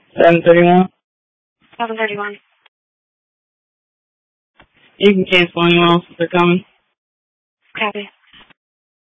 7:31. 7:31. You can cancel anyone else if they're coming. Copy.